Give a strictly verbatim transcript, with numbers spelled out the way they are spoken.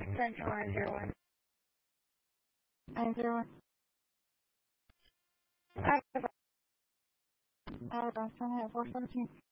Central nine zero one. nine zero one. Out of Out of four seventeen.